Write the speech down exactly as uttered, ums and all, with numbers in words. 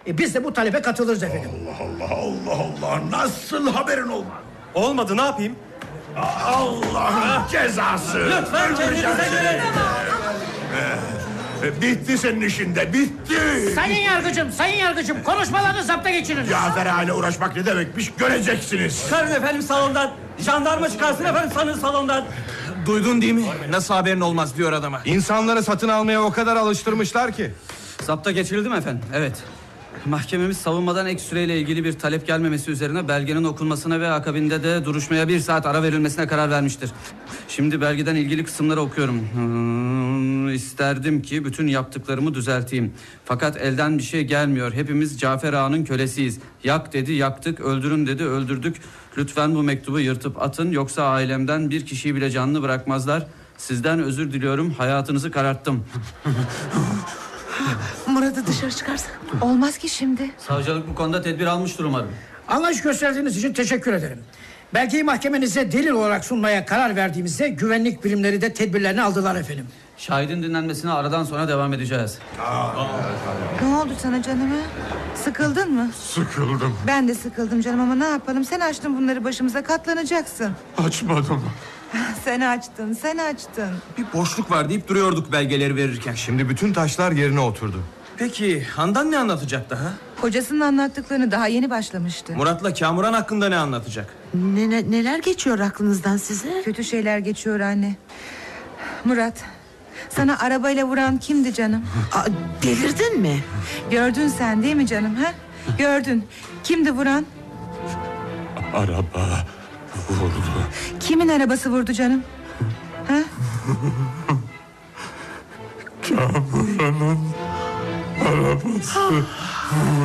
E, biz de bu talebe katılırız efendim. Allah Allah Allah Allah. Nasıl haberin olmaz? Olmadı, ne yapayım? Allah'ın cezası. Lütfen kendinize gelin. Ee, bitti senin işinde, bitti. Sayın yargıcım, sayın yargıcım, konuşmalarını zapta geçirin. Cafer aile uğraşmak ne demekmiş göreceksiniz. Çıkarın efendim salondan. Jandarma çıkarsın efendim sanın salondan. Duydun değil mi? Nasıl haberin olmaz diyor adama. İnsanları satın almaya o kadar alıştırmışlar ki. Zapta geçirildi mi efendim? Evet. Mahkememiz savunmadan ek süreyle ilgili bir talep gelmemesi üzerine belgenin okunmasına ve akabinde de duruşmaya bir saat ara verilmesine karar vermiştir. Şimdi belgeden ilgili kısımları okuyorum. Hmm, isterdim ki bütün yaptıklarımı düzelteyim. Fakat elden bir şey gelmiyor. Hepimiz Cafer Ağa'nın kölesiyiz. Yak dedi, yaktık. Öldürün dedi, öldürdük. Lütfen bu mektubu yırtıp atın. Yoksa ailemden bir kişiyi bile canlı bırakmazlar. Sizden özür diliyorum. Hayatınızı kararttım. Murat'ı dışarı çıkarsak olmaz ki şimdi. Savcılık bu konuda tedbir almıştır umarım. Anlayış gösterdiğiniz için teşekkür ederim. Belgeyi mahkemenize delil olarak sunmaya karar verdiğimizde güvenlik birimleri de tedbirlerini aldılar efendim. Şahidin dinlenmesine aradan sonra devam edeceğiz. Ne oldu sana canım ha? Sıkıldın mı? Sıkıldım. Ben de sıkıldım canım ama ne yapalım? Sen açtın bunları başımıza, katlanacaksın. Açmadım. Sen açtın, sen açtın. Bir boşluk var deyip duruyorduk belgeleri verirken. Şimdi bütün taşlar yerine oturdu. Peki Handan ne anlatacak daha? Kocasının anlattıklarını daha yeni başlamıştı. Murat'la Kamuran hakkında ne anlatacak? Ne, ne- neler geçiyor aklınızdan size? Kötü şeyler geçiyor anne. Murat, sana arabayla vuran kimdi canım? Aa, delirdin mi? Gördün sen değil mi canım ha? Gördün. Kimdi vuran? Araba vurdu. Kimin arabası vurdu canım? Ha? Kamuran'ın arabası.